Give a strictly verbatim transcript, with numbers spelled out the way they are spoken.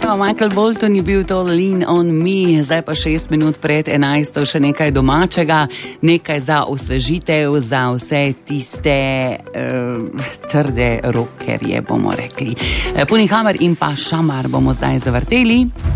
Evo, Michael Bolton je bil to Lean on me, zdaj pa šest minut pred enajsto še nekaj domačega, nekaj za osvežitev, za vse tiste uh, trde rockerje, bomo rekli. Puni Hammer in pa Šamar bomo zdaj zavrteli.